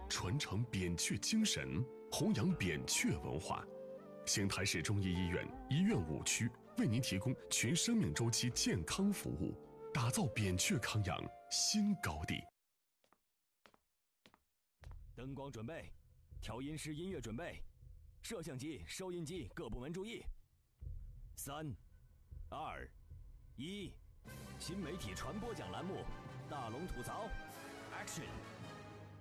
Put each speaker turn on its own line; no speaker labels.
传承扁鹊精神，弘扬扁鹊文化。邢台市中医医院医院5区为您提供全生命周期健康服务，打造扁鹊康养新高地。
灯光准备，调音师音乐准备，摄像机、收音机各部门注意。3、2、1，新媒体传播奖栏目，大龙吐槽 ，Action！